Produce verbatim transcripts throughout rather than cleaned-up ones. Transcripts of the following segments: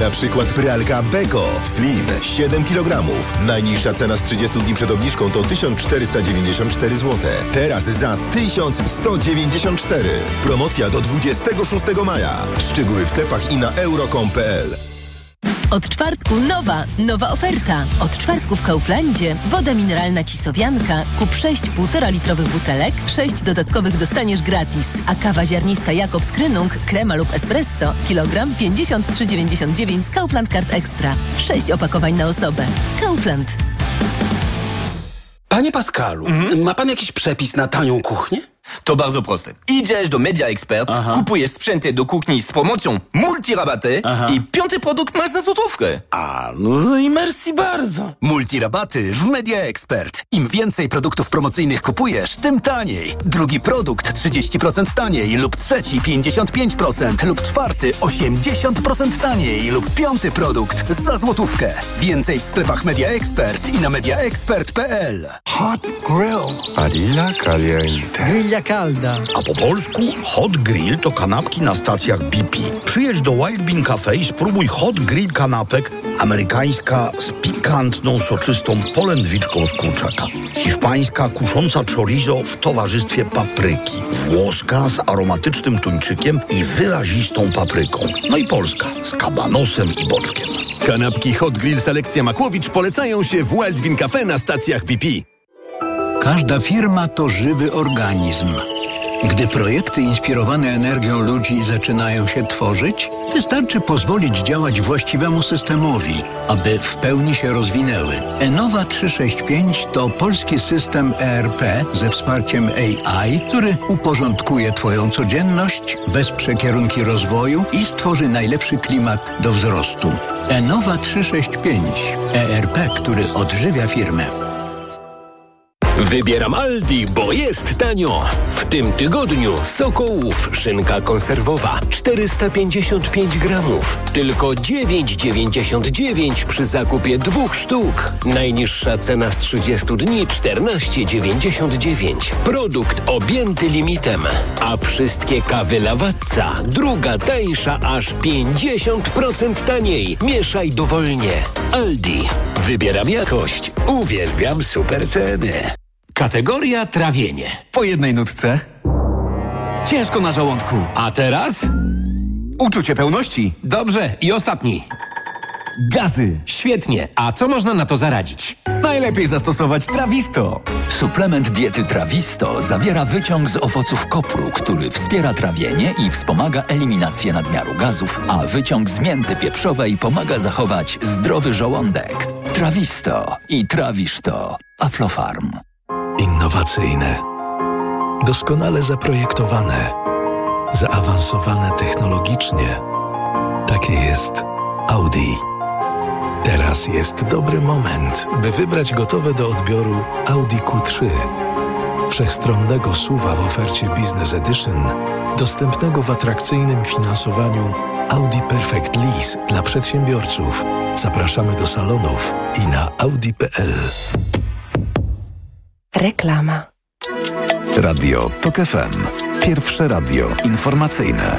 Na przykład pralka Beko Slim siedem kilogramów. Najniższa cena z trzydziestu dni przed obniżką to tysiąc czterysta dziewięćdziesiąt cztery złote. Teraz za tysiąc sto dziewięćdziesiąt cztery. Promocja do dwudziestego szóstego maja. Szczegóły w sklepach i na euro kropka com kropka p l. Od czwartku nowa, nowa oferta. Od czwartku w Kauflandzie woda mineralna Cisowianka. Kup sześć półtora litrowych butelek, sześć dodatkowych dostaniesz gratis. A kawa ziarnista Jakobs Krynung, krema lub espresso, kilogram pięćdziesiąt trzy dziewięćdziesiąt dziewięć z Kaufland Card Extra. sześć opakowań na osobę. Kaufland. Panie Pascalu, mhm. ma pan jakiś przepis na tanią kuchnię? To bardzo proste. Idziesz do Media Expert, Aha. kupujesz sprzęty do kuchni z promocją multirabaty Aha. i piąty produkt masz za złotówkę. A, no i merci bardzo. Multirabaty w Media Expert. Im więcej produktów promocyjnych kupujesz, tym taniej. Drugi produkt trzydzieści procent taniej lub trzeci pięćdziesiąt pięć procent lub czwarty osiemdziesiąt procent taniej lub piąty produkt za złotówkę. Więcej w sklepach Media Expert i na media expert kropka p l. Hot Grill. Parilla caliente. Grilla calda. A po polsku Hot Grill to kanapki na stacjach B P. Przyjedź do Wild Bean Cafe i spróbuj Hot Grill kanapek. Amerykańska z pikantną, soczystą polędwiczką z kurczaka. Hiszpańska kusząca chorizo w towarzystwie papryki. Włoska z aromatycznym tuńczykiem i wyrazistą papryką. No i polska z kabanosem i boczkiem. Kanapki Hot Grill Selekcja Makłowicz polecają się w Wild Bean Cafe na stacjach B P. Każda firma to żywy organizm. Gdy projekty inspirowane energią ludzi zaczynają się tworzyć, wystarczy pozwolić działać właściwemu systemowi, aby w pełni się rozwinęły. Enova trzysta sześćdziesiąt pięć to polski system E R P ze wsparciem A I, który uporządkuje Twoją codzienność, wesprze kierunki rozwoju i stworzy najlepszy klimat do wzrostu. Enova trzysta sześćdziesiąt pięć. E R P, który odżywia firmę. Wybieram Aldi, bo jest tanio. W tym tygodniu Sokołów szynka konserwowa czterysta pięćdziesiąt pięć gramów. Tylko dziewięć dziewięćdziesiąt dziewięć przy zakupie dwóch sztuk. Najniższa cena z trzydziestu dni czternaście dziewięćdziesiąt dziewięć. Produkt objęty limitem. A wszystkie kawy Lavazza druga tańsza aż pięćdziesiąt procent taniej. Mieszaj dowolnie. Aldi. Wybieram jakość. Uwielbiam super ceny. Kategoria trawienie. Po jednej nutce. Ciężko na żołądku. A teraz? Uczucie pełności. Dobrze. I ostatni. Gazy. Świetnie. A co można na to zaradzić? Najlepiej zastosować Trawisto. Suplement diety Trawisto zawiera wyciąg z owoców kopru, który wspiera trawienie i wspomaga eliminację nadmiaru gazów, a wyciąg z mięty pieprzowej pomaga zachować zdrowy żołądek. Trawisto i trawisz to. Aflofarm. Innowacyjne, doskonale zaprojektowane, zaawansowane technologicznie. Takie jest Audi. Teraz jest dobry moment, by wybrać gotowe do odbioru Audi Q trzy. Wszechstronnego S U V-a w ofercie Business Edition, dostępnego w atrakcyjnym finansowaniu Audi Perfect Lease dla przedsiębiorców. Zapraszamy do salonów i na audi kropka p l. Reklama. Radio Tok F M. Pierwsze radio informacyjne.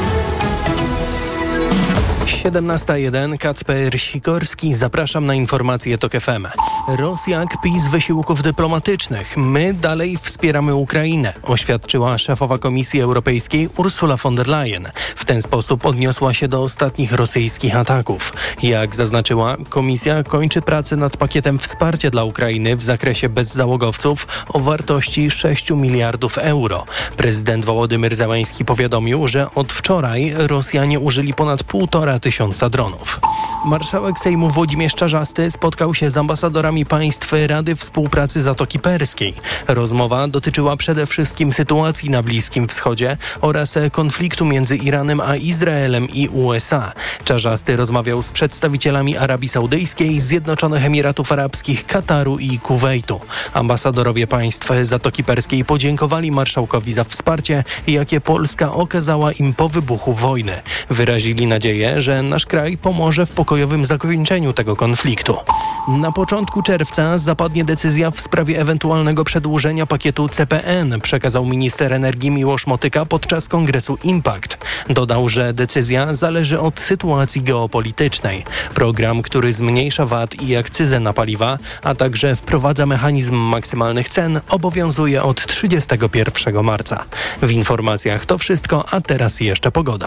siedemnasta jeden, Kacper Sikorski, zapraszam na informacje Tok F M. Rosja kpi z wysiłków dyplomatycznych. My dalej wspieramy Ukrainę, oświadczyła szefowa Komisji Europejskiej Ursula von der Leyen. W ten sposób odniosła się do ostatnich rosyjskich ataków. Jak zaznaczyła, Komisja kończy pracę nad pakietem wsparcia dla Ukrainy w zakresie bezzałogowców o wartości sześć miliardów euro. Prezydent Wołodymyr Zełański powiadomił, że od wczoraj Rosjanie użyli ponad półtora tysiąca dronów. Marszałek Sejmu Włodzimierz Czarzasty spotkał się z ambasadorami państw Rady Współpracy Zatoki Perskiej. Rozmowa dotyczyła przede wszystkim sytuacji na Bliskim Wschodzie oraz konfliktu między Iranem a Izraelem i U S A. Czarzasty rozmawiał z przedstawicielami Arabii Saudyjskiej, Zjednoczonych Emiratów Arabskich, Kataru i Kuwejtu. Ambasadorowie państw Zatoki Perskiej podziękowali marszałkowi za wsparcie, jakie Polska okazała im po wybuchu wojny. Wyrazili nadzieję, że nasz kraj pomoże w pokoju pokojowym zakończeniu tego konfliktu. Na początku czerwca zapadnie decyzja w sprawie ewentualnego przedłużenia pakietu C P N, przekazał minister energii Miłosz Motyka podczas kongresu Impact. Dodał, że decyzja zależy od sytuacji geopolitycznej. Program, który zmniejsza V A T i akcyzę na paliwa, a także wprowadza mechanizm maksymalnych cen, obowiązuje od trzydziestego pierwszego marca. W informacjach to wszystko, a teraz jeszcze pogoda.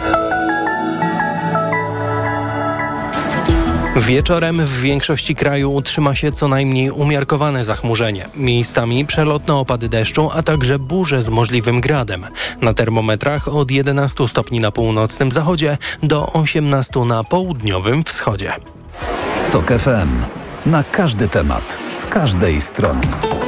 Wieczorem w większości kraju utrzyma się co najmniej umiarkowane zachmurzenie. Miejscami przelotne opady deszczu, a także burze z możliwym gradem. Na termometrach od jedenastu stopni na północnym zachodzie do osiemnastu na południowym wschodzie. TOK F M. Na każdy temat, z każdej strony.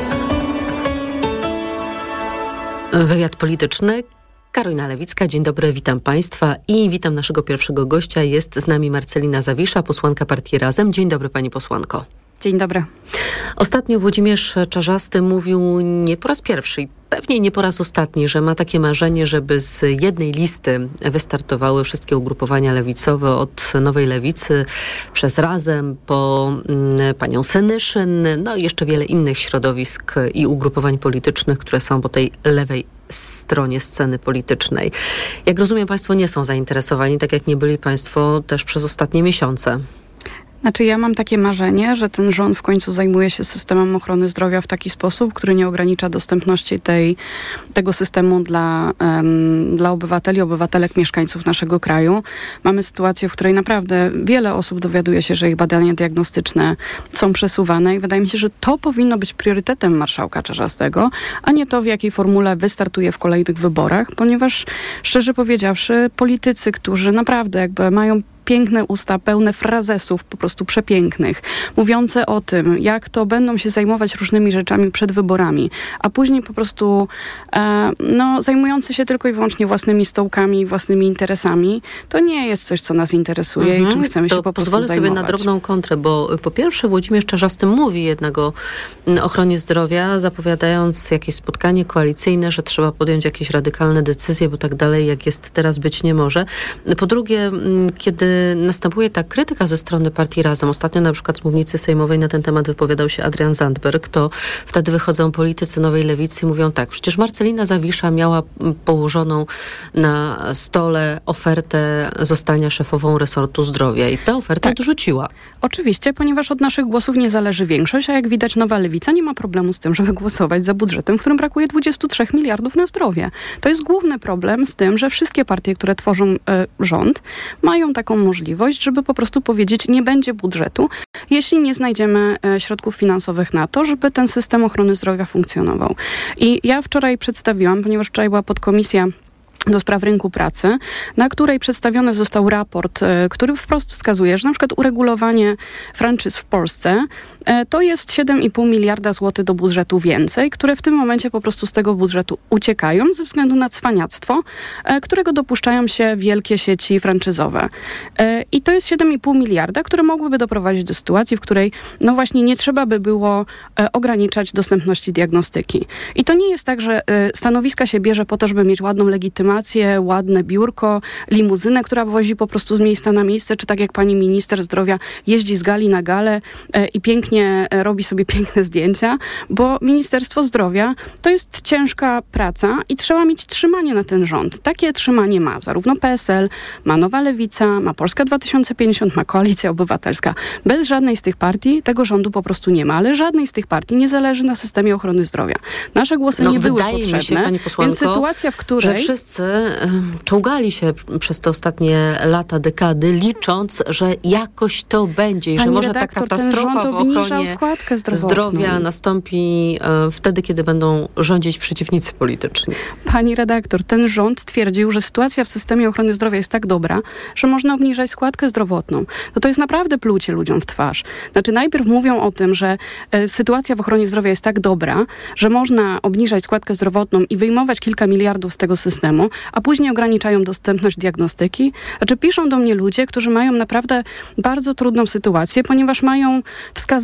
Wywiad polityczny. Karolina Lewicka, dzień dobry, witam Państwa i witam naszego pierwszego gościa. Jest z nami Marcelina Zawisza, posłanka partii Razem. Dzień dobry, pani posłanko. Dzień dobry. Ostatnio Włodzimierz Czarzasty mówił nie po raz pierwszy i pewnie nie po raz ostatni, że ma takie marzenie, żeby z jednej listy wystartowały wszystkie ugrupowania lewicowe, od Nowej Lewicy przez Razem po mm, panią Senyszyn, no i jeszcze wiele innych środowisk i ugrupowań politycznych, które są po tej lewej stronie sceny politycznej. Jak rozumiem, państwo nie są zainteresowani, tak jak nie byli państwo też przez ostatnie miesiące. Znaczy ja mam takie marzenie, że ten rząd w końcu zajmuje się systemem ochrony zdrowia w taki sposób, który nie ogranicza dostępności tej, tego systemu dla, um, dla obywateli, obywatelek, mieszkańców naszego kraju. Mamy sytuację, w której naprawdę wiele osób dowiaduje się, że ich badania diagnostyczne są przesuwane i wydaje mi się, że to powinno być priorytetem marszałka Czarzastego, a nie to, w jakiej formule wystartuje w kolejnych wyborach, ponieważ szczerze powiedziawszy, politycy, którzy naprawdę jakby mają piękne usta, pełne frazesów, po prostu przepięknych, mówiące o tym, jak to będą się zajmować różnymi rzeczami przed wyborami, a później po prostu e, no, zajmujący się tylko i wyłącznie własnymi stołkami, własnymi interesami, to nie jest coś, co nas interesuje mhm. i czym chcemy to się po prostu pozwolę zajmować. sobie na drobną kontrę, bo po pierwsze Włodzimierz Czarzasty mówi jednak o ochronie zdrowia, zapowiadając jakieś spotkanie koalicyjne, że trzeba podjąć jakieś radykalne decyzje, bo tak dalej, jak jest teraz, być nie może. Po drugie, kiedy następuje ta krytyka ze strony partii Razem. Ostatnio na przykład z mównicy sejmowej na ten temat wypowiadał się Adrian Zandberg, to wtedy wychodzą politycy Nowej Lewicy i mówią tak, przecież Marcelina Zawisza miała położoną na stole ofertę zostania szefową resortu zdrowia i tę ofertę tak. odrzuciła. Oczywiście, ponieważ od naszych głosów nie zależy większość, a jak widać Nowa Lewica nie ma problemu z tym, żeby głosować za budżetem, w którym brakuje dwudziestu trzech miliardów na zdrowie. To jest główny problem z tym, że wszystkie partie, które tworzą y, rząd, mają taką możliwość, żeby po prostu powiedzieć, nie będzie budżetu, jeśli nie znajdziemy e, środków finansowych na to, żeby ten system ochrony zdrowia funkcjonował. I ja wczoraj przedstawiłam, ponieważ wczoraj była podkomisja do spraw rynku pracy, na której przedstawiony został raport, e, który wprost wskazuje, że na przykład uregulowanie franczyz w Polsce e, to jest siedem i pół miliarda złotych do budżetu więcej, które w tym momencie po prostu z tego budżetu uciekają ze względu na cwaniactwo, e, którego dopuszczają się wielkie sieci franczyzowe. E, I to jest siedem i pół miliarda, które mogłyby doprowadzić do sytuacji, w której no właśnie nie trzeba by było e, ograniczać dostępności diagnostyki. I to nie jest tak, że e, stanowiska się bierze po to, żeby mieć ładną legitymację, ładne biurko, limuzynę, która wozi po prostu z miejsca na miejsce, czy tak jak pani minister zdrowia jeździ z gali na galę e, i pięknie e, robi sobie piękne zdjęcia, bo Ministerstwo Zdrowia to jest ciężka praca i trzeba mieć trzymanie na ten rząd. Takie trzymanie ma zarówno P S L, ma Nowa Lewica, ma Polska dwa tysiące pięćdziesiąt, ma Koalicja Obywatelska. Bez żadnej z tych partii tego rządu po prostu nie ma, ale żadnej z tych partii nie zależy na systemie ochrony zdrowia. Nasze głosy no, nie były wydaje potrzebne, mi się, pani posłanko, więc sytuacja, w której że wszyscy czołgali się przez te ostatnie lata, dekady, licząc, że jakoś to będzie i Pani że może redaktor, ta katastrofa w ochronie zdrowia nastąpi e, wtedy, kiedy będą rządzić przeciwnicy polityczni. Pani redaktor, ten rząd twierdził, że sytuacja w systemie ochrony zdrowia jest tak dobra, że można obniżać składkę zdrowotną. No to jest naprawdę plucie ludziom w twarz. Znaczy najpierw mówią o tym, że e, sytuacja w ochronie zdrowia jest tak dobra, że można obniżać składkę zdrowotną i wyjmować kilka miliardów z tego systemu, a później ograniczają dostępność diagnostyki. Znaczy piszą do mnie ludzie, którzy mają naprawdę bardzo trudną sytuację, ponieważ mają wskazane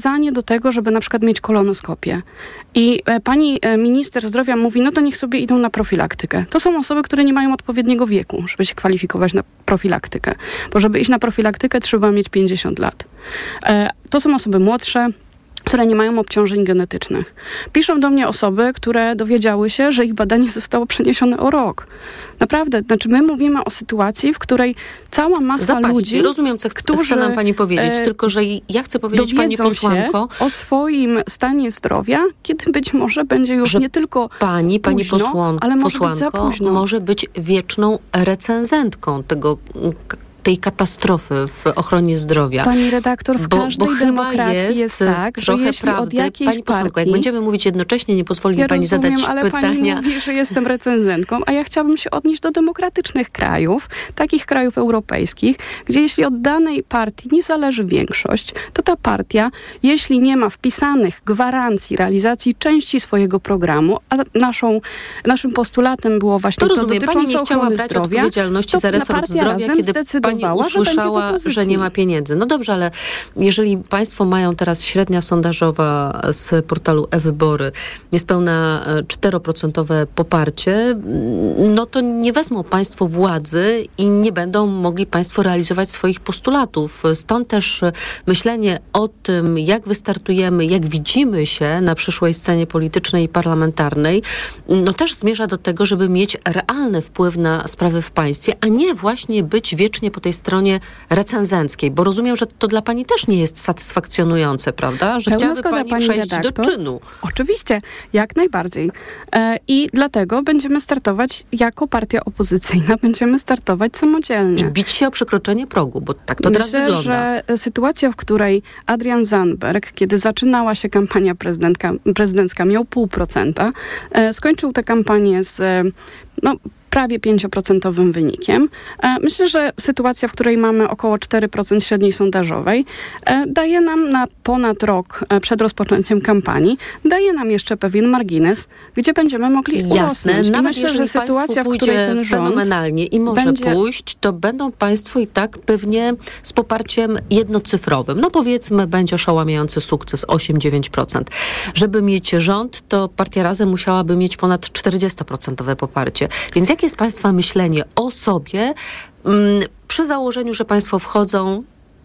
zobowiązanie do tego, żeby na przykład mieć kolonoskopię. I e, pani e, minister zdrowia mówi, no to niech sobie idą na profilaktykę. To są osoby, które nie mają odpowiedniego wieku, żeby się kwalifikować na profilaktykę. Bo żeby iść na profilaktykę, trzeba mieć pięćdziesiąt lat. E, to są osoby młodsze, które nie mają obciążeń genetycznych. Piszą do mnie osoby, które dowiedziały się, że ich badanie zostało przeniesione o rok. Naprawdę, znaczy my mówimy o sytuacji, w której cała masa Zapaści. ludzi... Rozumiem, co którzy, chce nam pani powiedzieć, e, tylko że ja chcę powiedzieć pani posłanko... się o swoim stanie zdrowia, kiedy być może będzie już nie tylko pani, pani późno, posłan, ale może posłanko być za późno. Może być wieczną recenzentką tego... tej katastrofy w ochronie zdrowia. Pani redaktor, w bo, każdej bo demokracji jest, jest tak, że jeśli prawdy. od jakiejś pani posłanko, partii... jak będziemy mówić jednocześnie, nie pozwoli mi ja pani rozumiem, zadać ale pytania. pani mówi, że jestem recenzentką, a ja chciałabym się odnieść do demokratycznych krajów, takich krajów europejskich, gdzie jeśli od danej partii nie zależy większość, to ta partia, jeśli nie ma wpisanych gwarancji realizacji części swojego programu, a naszą, naszym postulatem było właśnie to, to rozumiem, dotyczące pani nie chciała ochrony brać zdrowia, odpowiedzialności za resort zdrowia, kiedy pani usłyszała, że, że nie ma pieniędzy. No dobrze, ale jeżeli państwo mają teraz średnia sondażowa z portalu e-Wybory niespełna cztery procent poparcie, no to nie wezmą państwo władzy i nie będą mogli państwo realizować swoich postulatów. Stąd też myślenie o tym, jak wystartujemy, jak widzimy się na przyszłej scenie politycznej i parlamentarnej, no też zmierza do tego, żeby mieć realny wpływ na sprawy w państwie, a nie właśnie być wiecznie po tej stronie recenzenckiej, bo rozumiem, że to dla pani też nie jest satysfakcjonujące, prawda? Że Pełna chciałaby pani, pani przejść redaktor. do czynu. Oczywiście, jak najbardziej. E, I dlatego będziemy startować jako partia opozycyjna, będziemy startować samodzielnie. I bić się o przekroczenie progu, bo tak to Myślę, teraz wygląda. że sytuacja, w której Adrian Zandberg, kiedy zaczynała się kampania prezydentka, prezydencka, miał pół procenta, e, skończył tę kampanię z e, no, prawie pięcioprocentowym wynikiem. Myślę, że sytuacja, w której mamy około cztery procent średniej sondażowej, daje nam na ponad rok przed rozpoczęciem kampanii, daje nam jeszcze pewien margines, gdzie będziemy mogli urosnąć. Jasne, I nawet myślę, jeżeli że sytuacja, w której ten rząd fenomenalnie i może będzie... pójść, to będą państwo i tak pewnie z poparciem jednocyfrowym. No powiedzmy, będzie oszałamiający sukces osiem do dziewięciu procent. Żeby mieć rząd, to Partia Razem musiałaby mieć ponad czterdziestoprocentowe poparcie. Więc jakie jest państwa myślenie o sobie mm, przy założeniu, że państwo wchodzą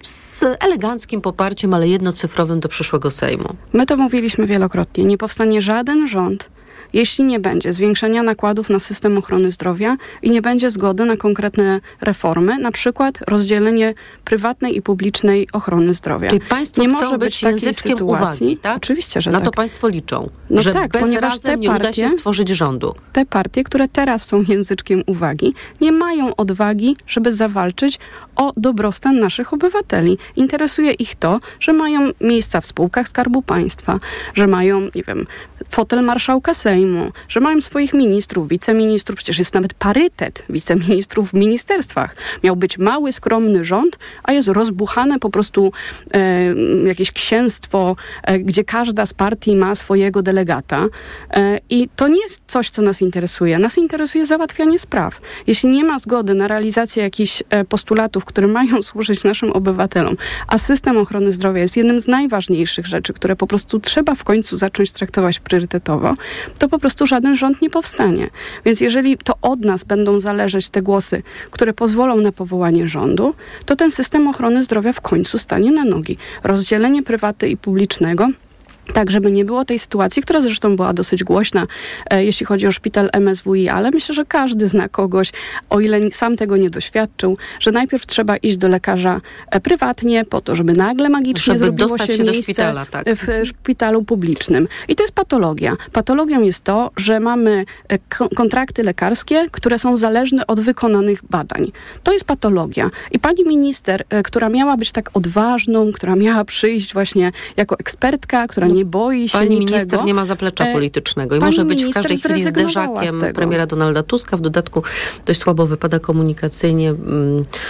z eleganckim poparciem, ale jednocyfrowym do przyszłego Sejmu? My to mówiliśmy wielokrotnie. Nie powstanie żaden rząd, jeśli nie będzie zwiększenia nakładów na system ochrony zdrowia i nie będzie zgody na konkretne reformy, na przykład rozdzielenie prywatnej i publicznej ochrony zdrowia. Czyli państwo nie chcą może być być takiej języczkiem sytuacji. uwagi, tak? Oczywiście, że Na tak. to państwo liczą, no że tak, bez ponieważ razem te nie partie, uda się stworzyć rządu. Te partie, które teraz są języczkiem uwagi, nie mają odwagi, żeby zawalczyć o dobrostan naszych obywateli. Interesuje ich to, że mają miejsca w spółkach Skarbu Państwa, że mają, nie wiem, fotel marszałka Sejmu, że mają swoich ministrów, wiceministrów, przecież jest nawet parytet wiceministrów w ministerstwach. Miał być mały, skromny rząd, a jest rozbuchane po prostu e, jakieś księstwo, e, gdzie każda z partii ma swojego delegata. E, I to nie jest coś, co nas interesuje. Nas interesuje załatwianie spraw. Jeśli nie ma zgody na realizację jakichś e, postulatów, które mają służyć naszym obywatelom, a system ochrony zdrowia jest jednym z najważniejszych rzeczy, które po prostu trzeba w końcu zacząć traktować priorytetowo, to po prostu żaden rząd nie powstanie. Więc jeżeli to od nas będą zależeć te głosy, które pozwolą na powołanie rządu, to ten system ochrony zdrowia w końcu stanie na nogi. Rozdzielenie prywatu i publicznego, tak, żeby nie było tej sytuacji, która zresztą była dosyć głośna, e, jeśli chodzi o szpital M S W I, ale myślę, że każdy zna kogoś, o ile sam tego nie doświadczył, że najpierw trzeba iść do lekarza e, prywatnie po to, żeby nagle magicznie żeby zrobiło dostać się, się do miejsce szpitala, tak. w e, szpitalu publicznym. I to jest patologia. Patologią jest to, że mamy e, k- kontrakty lekarskie, które są zależne od wykonanych badań. To jest patologia. I pani minister, e, która miała być tak odważną, która miała przyjść właśnie jako ekspertka, która nie boi się Pani niczego. minister nie ma zaplecza politycznego i Pani może być w minister każdej chwili zderzakiem z tego. premiera Donalda Tuska. W dodatku dość słabo wypada komunikacyjnie.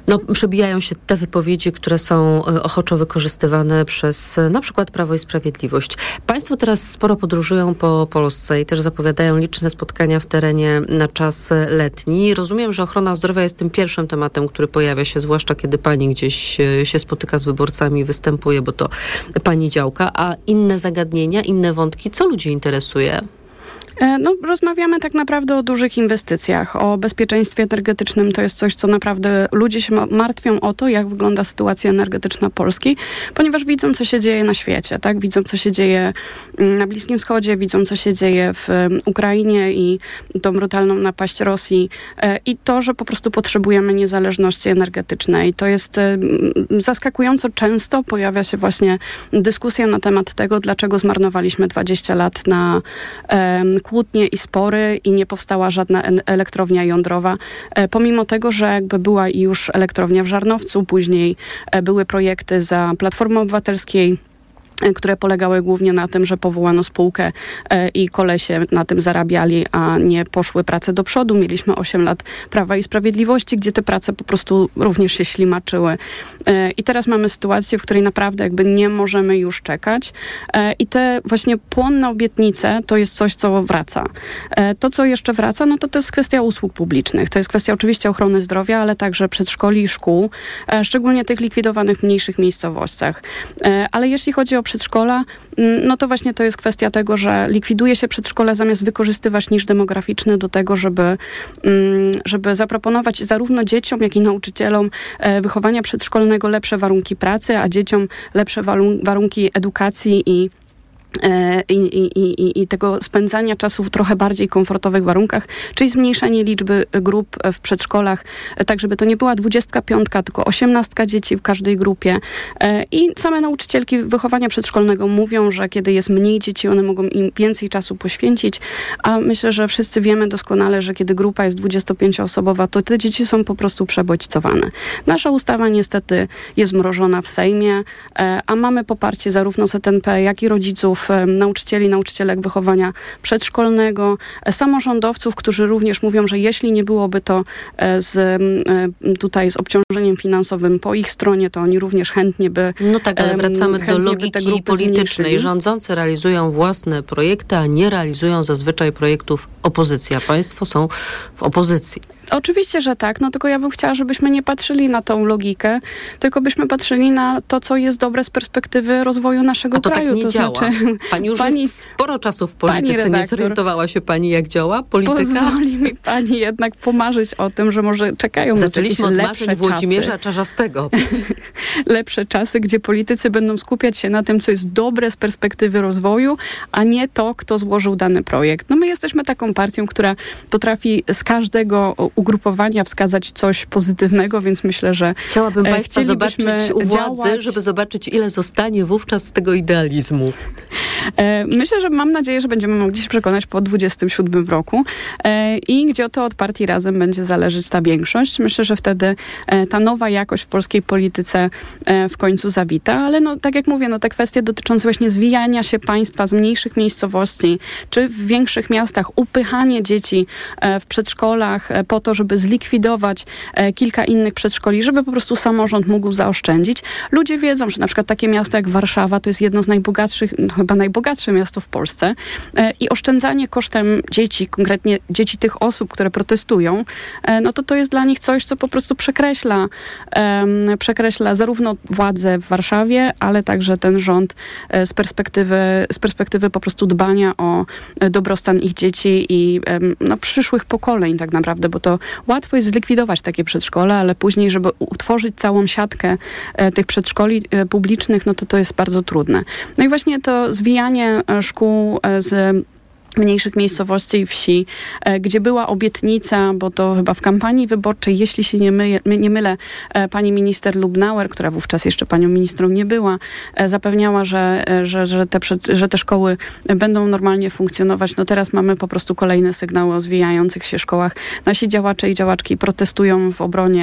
No, przebijają się te wypowiedzi, które są ochoczo wykorzystywane przez na przykład Prawo i Sprawiedliwość. Państwo teraz sporo podróżują po Polsce i też zapowiadają liczne spotkania w terenie na czas letni. Rozumiem, że ochrona zdrowia jest tym pierwszym tematem, który pojawia się, zwłaszcza kiedy pani gdzieś się spotyka z wyborcami i występuje, bo to pani działka, a inne zagadnienia, inne wątki, co ludzi interesuje? No, rozmawiamy tak naprawdę o dużych inwestycjach, o bezpieczeństwie energetycznym. To jest coś, co naprawdę ludzie się martwią o to, jak wygląda sytuacja energetyczna Polski, ponieważ widzą, co się dzieje na świecie, tak? Widzą, co się dzieje na Bliskim Wschodzie, widzą, co się dzieje w Ukrainie i tą brutalną napaść Rosji i to, że po prostu potrzebujemy niezależności energetycznej. To jest zaskakująco często pojawia się właśnie dyskusja na temat tego, dlaczego zmarnowaliśmy dwadzieścia lat na kłótnie i spory i nie powstała żadna elektrownia jądrowa, e, pomimo tego, że jakby była już elektrownia w Żarnowcu, później e, były projekty za Platformy Obywatelskiej, które polegały głównie na tym, że powołano spółkę e, i kolesie na tym zarabiali, a nie poszły prace do przodu. Mieliśmy osiem lat Prawa i Sprawiedliwości, gdzie te prace po prostu również się ślimaczyły. E, I teraz mamy sytuację, w której naprawdę jakby nie możemy już czekać. E, I te właśnie płonne obietnice to jest coś, co wraca. E, to, co jeszcze wraca, no to to jest kwestia usług publicznych. To jest kwestia oczywiście ochrony zdrowia, ale także przedszkoli i szkół, e, szczególnie tych likwidowanych w mniejszych miejscowościach. E, ale jeśli chodzi o przedszkola, no to właśnie to jest kwestia tego, że likwiduje się przedszkola zamiast wykorzystywać niż demograficzny do tego, żeby, żeby zaproponować zarówno dzieciom, jak i nauczycielom wychowania przedszkolnego lepsze warunki pracy, a dzieciom lepsze warunki edukacji i I, i, i, i tego spędzania czasu w trochę bardziej komfortowych warunkach, czyli zmniejszenie liczby grup w przedszkolach, tak żeby to nie była dwudziestka piątka, tylko osiemnastka dzieci w każdej grupie. I same nauczycielki wychowania przedszkolnego mówią, że kiedy jest mniej dzieci, one mogą im więcej czasu poświęcić, a myślę, że wszyscy wiemy doskonale, że kiedy grupa jest dwudziestopięcioosobowa, to te dzieci są po prostu przebodźcowane. Nasza ustawa niestety jest mrożona w Sejmie, a mamy poparcie zarówno Z N P, jak i rodziców, nauczycieli, nauczycielek wychowania przedszkolnego, samorządowców, którzy również mówią, że jeśli nie byłoby to z, tutaj z obciążeniem finansowym po ich stronie, to oni również chętnie by... No tak, ale wracamy do logiki politycznej. Zmniejszyli. Rządzący realizują własne projekty, a nie realizują zazwyczaj projektów opozycji, a państwo są w opozycji. Oczywiście, że tak, no tylko ja bym chciała, żebyśmy nie patrzyli na tą logikę, tylko byśmy patrzyli na to, co jest dobre z perspektywy rozwoju naszego A to kraju. Tak nie to działa. Znaczy, pani już pani, jest sporo czasu w polityce, redaktor, nie zorientowała się pani, jak działa polityka? Pozwoli mi pani jednak pomarzyć o tym, że może czekają Zaczęliśmy nas od lepsze marzeń Włodzimierza czasy. Czarzastego. Lepsze czasy, gdzie politycy będą skupiać się na tym, co jest dobre z perspektywy rozwoju, a nie to, kto złożył dany projekt. No my jesteśmy taką partią, która potrafi z każdego ugrupowania wskazać coś pozytywnego, więc myślę, że chciałabym państwa zobaczyć u władzy, działać. żeby zobaczyć, ile zostanie wówczas z tego idealizmu. Myślę, że mam nadzieję, że będziemy mogli się przekonać po dwudziestym siódmym roku i gdzie to od partii Razem będzie zależeć ta większość. Myślę, że wtedy ta nowa jakość w polskiej polityce w końcu zawita, ale no, tak jak mówię, no, te kwestie dotyczące właśnie zwijania się państwa z mniejszych miejscowości, czy w większych miastach, upychanie dzieci w przedszkolach po to, żeby zlikwidować kilka innych przedszkoli, żeby po prostu samorząd mógł zaoszczędzić. Ludzie wiedzą, że na przykład takie miasto jak Warszawa to jest jedno z najbogatszych, no chyba najbogatsze miasto w Polsce i oszczędzanie kosztem dzieci, konkretnie dzieci tych osób, które protestują, no to to jest dla nich coś, co po prostu przekreśla, um, przekreśla zarówno władzę w Warszawie, ale także ten rząd z perspektywy, z perspektywy po prostu dbania o dobrostan ich dzieci i um, no, przyszłych pokoleń tak naprawdę, bo to łatwo jest zlikwidować takie przedszkola, ale później, żeby utworzyć całą siatkę e, tych przedszkoli e, publicznych, no to to jest bardzo trudne. No i właśnie to zwijanie e, szkół e, z mniejszych miejscowości i wsi, e, gdzie była obietnica, bo to chyba w kampanii wyborczej, jeśli się nie, myje, nie mylę, e, pani minister Lubnauer, która wówczas jeszcze panią ministrą nie była, e, zapewniała, że, e, że, że, te przed, że te szkoły będą normalnie funkcjonować. No teraz mamy po prostu kolejne sygnały o zwijających się szkołach. Nasi działacze i działaczki protestują w obronie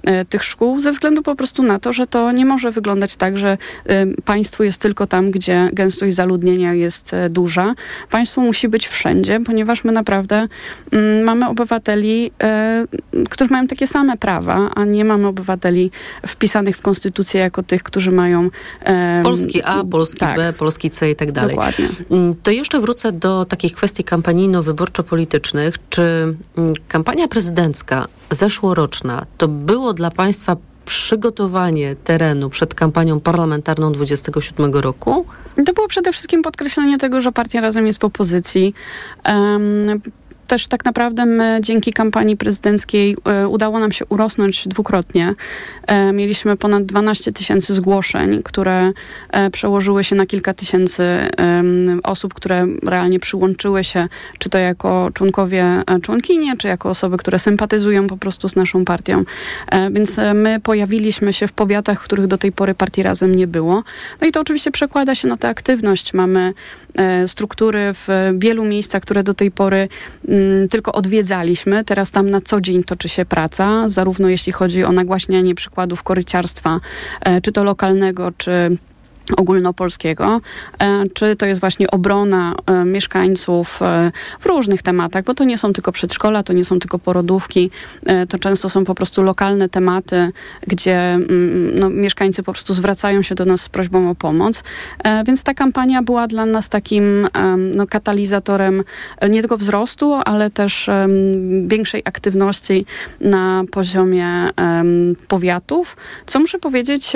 tych szkół, ze względu po prostu na to, że to nie może wyglądać tak, że państwo jest tylko tam, gdzie gęstość zaludnienia jest duża. Państwo musi być wszędzie, ponieważ my naprawdę mm, mamy obywateli, e, którzy mają takie same prawa, a nie mamy obywateli wpisanych w konstytucję jako tych, którzy mają... E, Polski A, Polski tak, B, Polski C i tak dalej. Dokładnie. To jeszcze wrócę do takich kwestii kampanijno-wyborczo-politycznych. Czy kampania prezydencka zeszłoroczna to było dla państwa przygotowanie terenu przed kampanią parlamentarną dwudziestego siódmego roku? To było przede wszystkim podkreślenie tego, że partia Razem jest w opozycji. Um, Też tak naprawdę my dzięki kampanii prezydenckiej e, udało nam się urosnąć dwukrotnie. E, mieliśmy ponad dwanaście tysięcy zgłoszeń, które e, przełożyły się na kilka tysięcy e, osób, które realnie przyłączyły się, czy to jako członkowie, e, członkinie, czy jako osoby, które sympatyzują po prostu z naszą partią. E, więc e, my pojawiliśmy się w powiatach, w których do tej pory partii Razem nie było. No i to oczywiście przekłada się na tę aktywność. Mamy e, struktury w wielu miejscach, które do tej pory tylko odwiedzaliśmy. Teraz tam na co dzień toczy się praca, zarówno jeśli chodzi o nagłaśnianie przykładów koryciarstwa, czy to lokalnego, czy ogólnopolskiego, czy to jest właśnie obrona mieszkańców w różnych tematach, bo to nie są tylko przedszkola, to nie są tylko porodówki, to często są po prostu lokalne tematy, gdzie no, mieszkańcy po prostu zwracają się do nas z prośbą o pomoc. Więc ta kampania była dla nas takim no, katalizatorem nie tylko wzrostu, ale też większej aktywności na poziomie powiatów, co muszę powiedzieć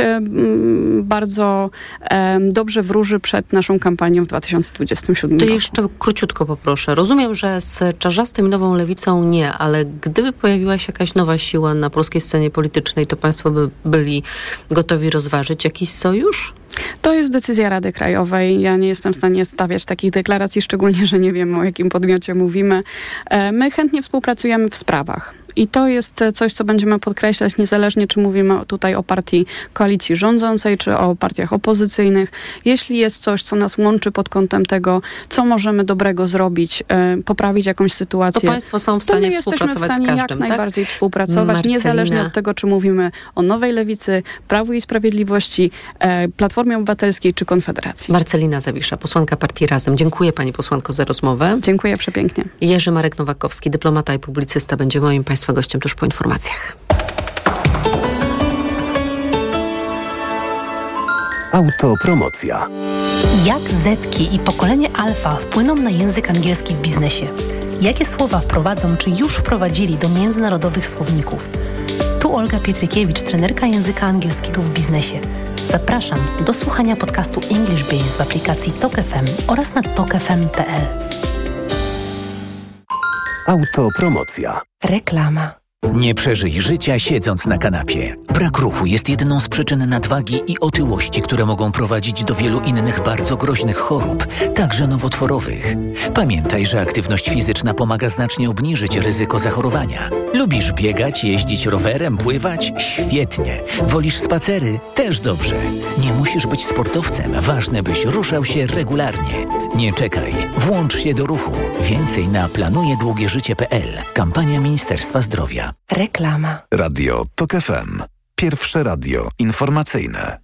bardzo dobrze wróży przed naszą kampanią w dwa tysiące dwudziestym siódmym To roku. jeszcze króciutko poproszę. Rozumiem, że z Czarzastym i Nową Lewicą nie, ale gdyby pojawiła się jakaś nowa siła na polskiej scenie politycznej, to państwo by byli gotowi rozważyć jakiś sojusz? To jest decyzja Rady Krajowej. Ja nie jestem w stanie stawiać takich deklaracji, szczególnie, że nie wiem, o jakim podmiocie mówimy. My chętnie współpracujemy w sprawach. I to jest coś, co będziemy podkreślać, niezależnie czy mówimy tutaj o partii koalicji rządzącej, czy o partiach opozycyjnych. Jeśli jest coś, co nas łączy pod kątem tego, co możemy dobrego zrobić, e, poprawić jakąś sytuację, to państwo są w stanie to współpracować w stanie z każdym, jak tak? najbardziej współpracować, Marcelina. niezależnie od tego, czy mówimy o Nowej Lewicy, Prawu i Sprawiedliwości, e, Platformie Obywatelskiej, czy Konfederacji. Marcelina Zawisza, posłanka partii Razem. Dziękuję pani posłanko za rozmowę. Dziękuję przepięknie. Jerzy Marek Nowakowski, dyplomata i publicysta, będzie moim państwa gościem tuż po informacjach. Autopromocja. Jak Zetki i pokolenie Alfa wpłyną na język angielski w biznesie? Jakie słowa wprowadzą, czy już wprowadzili do międzynarodowych słowników? Tu Olga Pietrykiewicz, trenerka języka angielskiego w biznesie. Zapraszam do słuchania podcastu English Biz w aplikacji Tok F M oraz na tok f m kropka p l. Autopromocja. Reklama. Nie przeżyj życia siedząc na kanapie. Brak ruchu jest jedną z przyczyn nadwagi i otyłości, które mogą prowadzić do wielu innych bardzo groźnych chorób, także nowotworowych. Pamiętaj, że aktywność fizyczna pomaga znacznie obniżyć ryzyko zachorowania. Lubisz biegać, jeździć rowerem, pływać? Świetnie. Wolisz spacery? Też dobrze. Nie musisz być sportowcem, ważne byś ruszał się regularnie. Nie czekaj, włącz się do ruchu. Więcej na planujedługieżycie kropka p l. Kampania Ministerstwa Zdrowia. Reklama. Radio Tok F M. Pierwsze radio informacyjne.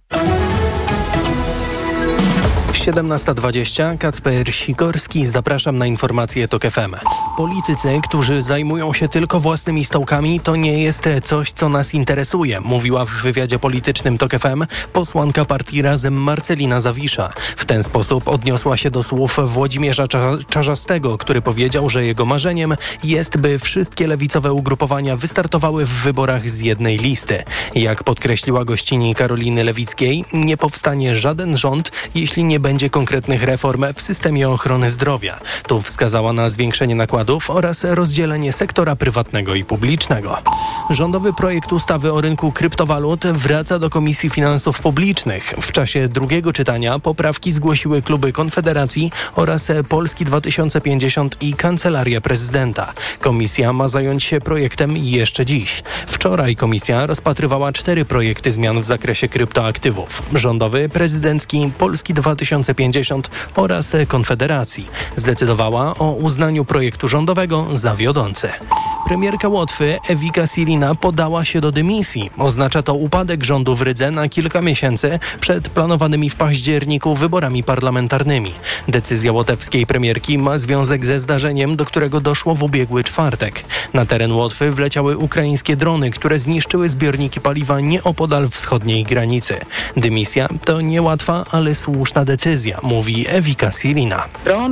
siedemnasta dwadzieścia, Kacper Sikorski, zapraszam na informacje Tok F M. Politycy, którzy zajmują się tylko własnymi stołkami, to nie jest coś, co nas interesuje, mówiła w wywiadzie politycznym Tok F M posłanka partii Razem Marcelina Zawisza. W ten sposób odniosła się do słów Włodzimierza Czarzastego, który powiedział, że jego marzeniem jest, by wszystkie lewicowe ugrupowania wystartowały w wyborach z jednej listy. Jak podkreśliła gościni Karoliny Lewickiej, nie powstanie żaden rząd, jeśli nie będzie konkretnych reform w systemie ochrony zdrowia. Tu wskazała na zwiększenie nakładów oraz rozdzielenie sektora prywatnego i publicznego. Rządowy projekt ustawy o rynku kryptowalut wraca do Komisji Finansów Publicznych. W czasie drugiego czytania poprawki zgłosiły kluby Konfederacji oraz Polski dwa tysiące pięćdziesiąt i Kancelaria Prezydenta. Komisja ma zająć się projektem jeszcze dziś. Wczoraj komisja rozpatrywała cztery projekty zmian w zakresie kryptoaktywów. Rządowy, prezydencki, Polski dwa tysiące pięćdziesiąt oraz Konfederacji. Zdecydowała o uznaniu projektu rządowego za wiodący. Premierka Łotwy Ewika Silina podała się do dymisji. Oznacza to upadek rządu w Rydze na kilka miesięcy przed planowanymi w październiku wyborami parlamentarnymi. Decyzja łotewskiej premierki ma związek ze zdarzeniem, do którego doszło w ubiegły czwartek. Na teren Łotwy wleciały ukraińskie drony, które zniszczyły zbiorniki paliwa nieopodal wschodniej granicy. Dymisja to niełatwa, ale słuszna decyzja, mówi Ewika Silina.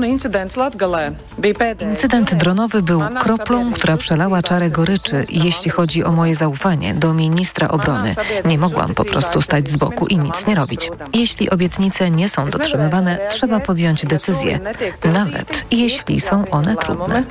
Incydent dronowy był kroplą, która przelała czarę goryczy, jeśli chodzi o moje zaufanie do ministra obrony. Nie mogłam po prostu stać z boku i nic nie robić. Jeśli obietnice nie są dotrzymywane, trzeba podjąć decyzje, nawet jeśli są one trudne.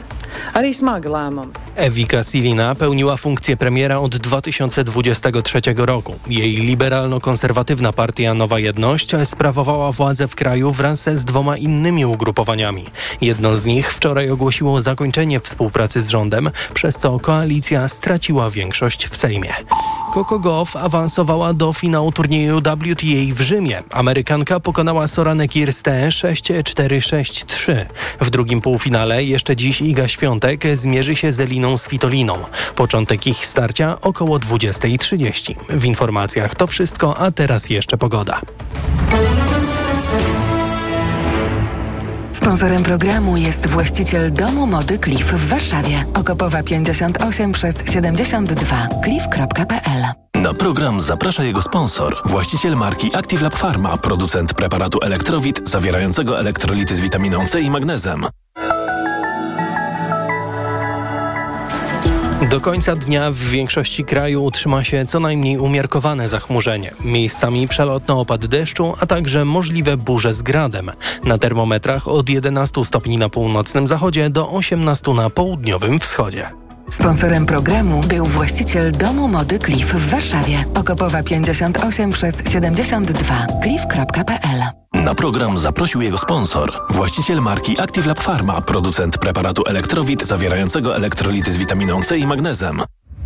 Ewika Silina pełniła funkcję premiera od dwa tysiące dwudziestego trzeciego roku. Jej liberalno-konserwatywna partia Nowa Jedność sprawowała władzę w kraju wraz z dwoma innymi ugrupowaniami. Jedno z nich wczoraj ogłosiło zakończenie współpracy z rządem, przez co koalicja straciła większość w Sejmie. Coco Gauff awansowała do finału turnieju W T A w Rzymie. Amerykanka pokonała Soranę Kirstę sześć cztery sześć trzy. W drugim półfinale jeszcze dziś Iga Świątek zmierzy się z Eliną Svitoliną. Początek ich starcia około dwudziesta trzydzieści. W informacjach to wszystko, a teraz jeszcze pogoda. Sponsorem programu jest właściciel domu mody Cliff w Warszawie. Okopowa pięćdziesiąt osiem przez siedemdziesiąt dwa. cliff kropka p l. Na program zaprasza jego sponsor, właściciel marki Active Lab Pharma, producent preparatu Elektrowit zawierającego elektrolity z witaminą C i magnezem. Do końca dnia w większości kraju utrzyma się co najmniej umiarkowane zachmurzenie. Miejscami przelotny opad deszczu, a także możliwe burze z gradem. Na termometrach od jedenastu stopni na północnym zachodzie do osiemnastu na południowym wschodzie. Sponsorem programu był właściciel domu mody Cliff w Warszawie. Okopowa pięćdziesiąt osiem przez siedemdziesiąt dwa. cliff kropka p l. Na program zaprosił jego sponsor, właściciel marki Active Lab Pharma, producent preparatu Elektrowit zawierającego elektrolity z witaminą C i magnezem.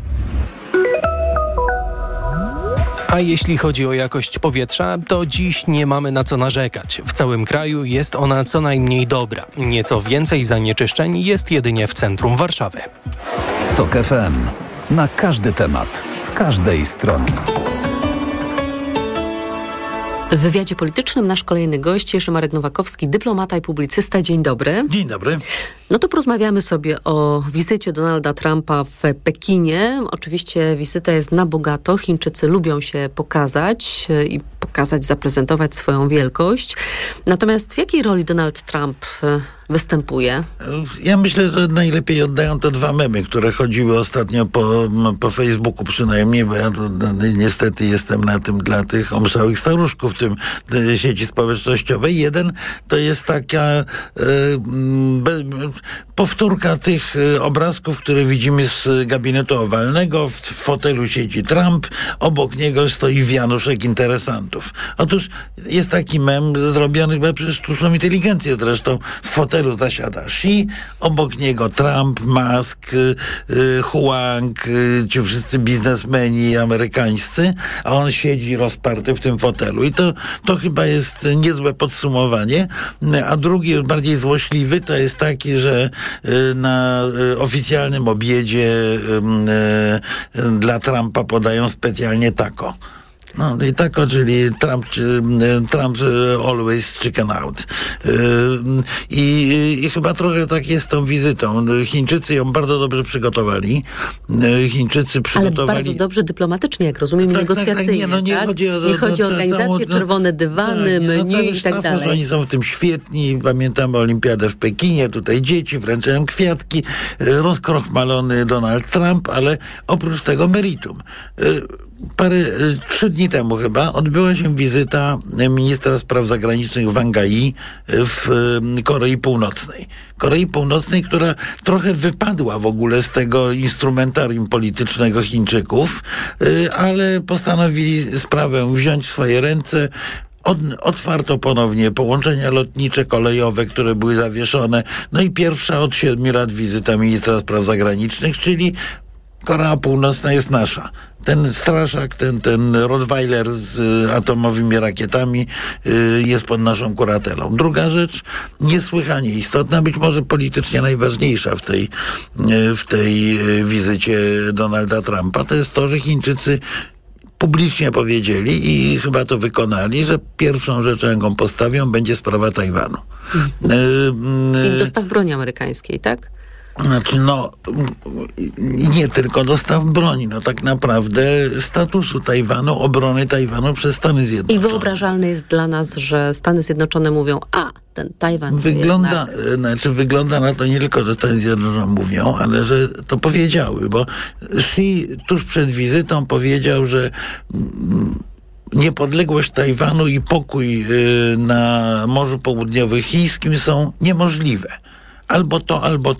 A jeśli chodzi o jakość powietrza, to dziś nie mamy na co narzekać. W całym kraju jest ona co najmniej dobra. Nieco więcej zanieczyszczeń jest jedynie w centrum Warszawy. Tok F M. Na każdy temat, z każdej strony. W wywiadzie politycznym nasz kolejny gość, Jerzy Marek Nowakowski, dyplomata i publicysta. Dzień dobry. Dzień dobry. No to porozmawiamy sobie o wizycie Donalda Trumpa w Pekinie. Oczywiście wizyta jest na bogato. Chińczycy lubią się pokazać i pokazać, zaprezentować swoją wielkość. Natomiast w jakiej roli Donald Trump występuje? Ja myślę, że najlepiej oddają te dwa memy, które chodziły ostatnio po, po Facebooku przynajmniej, bo ja tu, niestety jestem na tym dla tych omszałych staruszków w tym sieci społecznościowej. Jeden to jest taka e, be, powtórka tych obrazków, które widzimy z gabinetu owalnego. W fotelu siedzi Trump, obok niego stoi wianuszek interesantów. Otóż jest taki mem zrobiony, bo przecież sztuczną inteligencję zresztą, w fotelu zasiada Xi, obok niego Trump, Musk, y, y, Huang, y, ci wszyscy biznesmeni amerykańscy, a on siedzi rozparty w tym fotelu. I to, to chyba jest niezłe podsumowanie. A drugi, bardziej złośliwy, to jest taki, że y, na y, oficjalnym obiedzie y, y, dla Trumpa podają specjalnie taco. No i tak, czyli Trump, Trump always chicken out. I, I chyba trochę tak jest z tą wizytą. Chińczycy ją bardzo dobrze przygotowali. Chińczycy przygotowali... Ale bardzo dobrze dyplomatycznie, jak rozumiem, tak, negocjacyjnie. Tak, tak, nie, no nie tak? chodzi o, nie chodzi o organizację, całą, czerwone dywany, tak, menu no, i tak dalej. Oni są w tym świetni. Pamiętamy Olimpiadę w Pekinie. Tutaj dzieci wręczają kwiatki. Rozkrochmalony Donald Trump, ale oprócz tego meritum. Parę, trzy dni temu chyba odbyła się wizyta ministra spraw zagranicznych Wanga Yi w Korei Północnej. Korei Północnej, która trochę wypadła w ogóle z tego instrumentarium politycznego Chińczyków, ale postanowili sprawę wziąć w swoje ręce. Od, otwarto ponownie połączenia lotnicze, kolejowe, które były zawieszone. No i pierwsza od siedmiu lat wizyta ministra spraw zagranicznych, czyli Korea Północna jest nasza. Ten straszak, ten, ten Rottweiler z y, atomowymi rakietami y, jest pod naszą kuratelą. Druga rzecz, niesłychanie istotna, być może politycznie najważniejsza w tej, y, w tej y, wizycie Donalda Trumpa, to jest to, że Chińczycy publicznie powiedzieli i chyba to wykonali, że pierwszą rzeczą, jaką postawią, będzie sprawa Tajwanu. I dostaw broni amerykańskiej, tak? Znaczy, no, nie tylko dostaw broni, no tak naprawdę statusu Tajwanu, obrony Tajwanu przez Stany Zjednoczone. I wyobrażalne jest dla nas, że Stany Zjednoczone mówią, a, ten Tajwan wygląda, jednak... znaczy wygląda na to nie tylko, że Stany Zjednoczone mówią, ale że to powiedziały, bo Xi tuż przed wizytą powiedział, że niepodległość Tajwanu i pokój na Morzu Południowochińskim są niemożliwe. Albo to, albo